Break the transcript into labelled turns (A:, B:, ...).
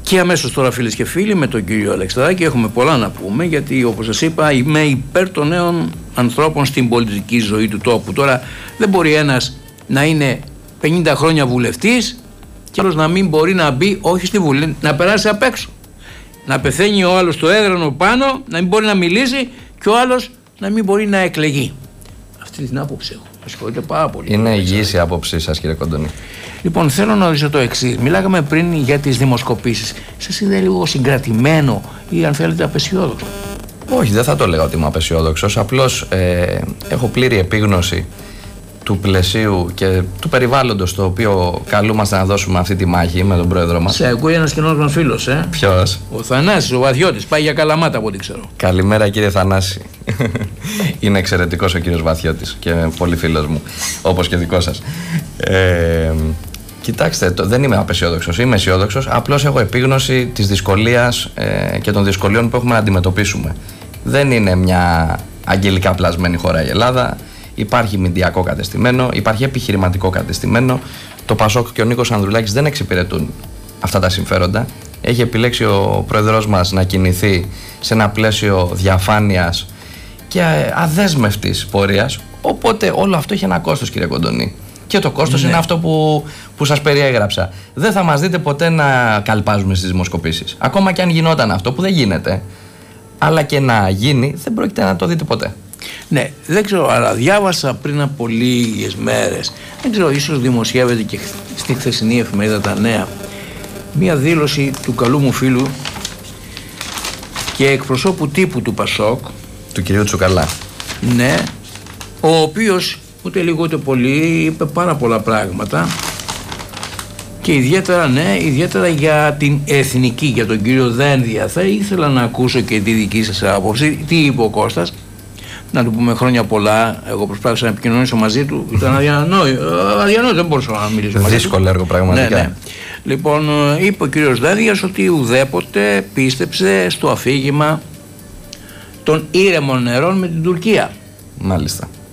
A: Και αμέσως τώρα, φίλες και φίλοι, με τον κύριο Αλεξανδράκη έχουμε πολλά να πούμε, γιατί όπως σας είπα είμαι υπέρ των νέων ανθρώπων στην πολιτική ζωή του τόπου. Τώρα δεν μπορεί ένας να είναι 50 χρόνια βουλευτής και άλλος να μην μπορεί να μπει όχι στη Βουλή, να περάσει απ' έξω. Να πεθαίνει ο άλλος στο έδρανο πάνω, να μην μπορεί να μιλήσει και ο άλλος να μην μπορεί να εκλεγεί. Αυτή την άποψη έχω. Ασχολείται πάρα πολύ.
B: Είναι υγιής η άποψή σας, κύριε Κοντονή.
A: Λοιπόν, θέλω να ρωτήσω το εξής. Μιλάγαμε πριν για τις δημοσκοπήσεις. Σας είδε λίγο συγκρατημένο ή αν θέλετε απεσιόδοξο?
B: Όχι, δεν θα το λέγα ότι είμαι απεσιόδοξος. Απλώς έχω πλήρη επίγνωση του πλαισίου και του περιβάλλοντος στο οποίο καλούμαστε να δώσουμε αυτή τη μάχη με τον πρόεδρο μας.
A: Σε ακούει ένας κοινός μας φίλος,
B: Ποιος?
A: Ο Θανάσης, ο Βαθιώτης. Πάει για Καλαμάτα από ό,τι ξέρω.
B: Καλημέρα, κύριε Θανάση. Είναι εξαιρετικός ο κύριος Βαθιώτης και πολύ φίλος μου, όπως και δικό σας. Κοιτάξτε, δεν είμαι απεσιόδοξος, είμαι αισιόδοξος. Απλώς έχω επίγνωση της δυσκολίας και των δυσκολιών που έχουμε να αντιμετωπίσουμε. Δεν είναι μια αγγελικά πλασμένη χώρα η Ελλάδα. Υπάρχει μηντιακό κατεστημένο, υπάρχει επιχειρηματικό κατεστημένο. Το Πασόκ και ο Νίκος Ανδρουλάκης δεν εξυπηρετούν αυτά τα συμφέροντα. Έχει επιλέξει ο πρόεδρος μας να κινηθεί σε ένα πλαίσιο διαφάνειας και αδέσμευτης πορείας. Οπότε όλο αυτό έχει ένα κόστος, κύριε Κοντονή. Και το κόστος είναι αυτό που σας περιέγραψα. Δεν θα μας δείτε ποτέ να καλπάζουμε στις δημοσκοπήσεις. Ακόμα και αν γινόταν αυτό, που δεν γίνεται, αλλά και να γίνει, δεν πρόκειται να το δείτε ποτέ.
A: Ναι, δεν ξέρω, αλλά διάβασα πριν από λίγες μέρες, δεν ξέρω, ίσως δημοσιεύεται και στη χθεσινή εφημερίδα Τα Νέα, μία δήλωση του καλού μου φίλου και εκπροσώπου τύπου του Πασόκ,
B: του κυρίου Τσουκαλά.
A: Ναι, ο οποίος ούτε λίγο ούτε πολύ είπε πάρα πολλά πράγματα και ιδιαίτερα για την εθνική, για τον κύριο Δένδια. Θα ήθελα να ακούσω και τη δική σας άποψη. Τι είπε ο Κώστας? Να του πούμε χρόνια πολλά. Εγώ προσπάθησα να επικοινωνήσω μαζί του. Ήταν αδιανόητο, δεν μπορούσα να μιλήσω μαζί του.
B: Δύσκολο έργο πραγματικά.
A: Ναι. Λοιπόν, είπε ο κύριος Δένδιας ότι ουδέποτε πίστεψε στο αφήγημα των ήρεμων νερών με την Τουρκία.
B: Μάλιστα.